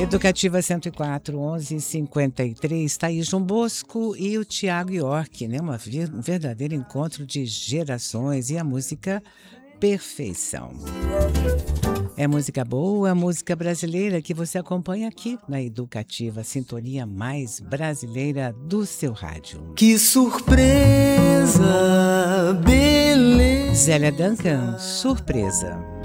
Educativa 104, 11h53, Thaís João Bosco e o Tiago York, né? Um verdadeiro encontro de gerações e a música Perfeição. É música boa, música brasileira que você acompanha aqui na Educativa, sintonia mais brasileira do seu rádio. Que surpresa, beleza. Zélia Duncan, surpresa.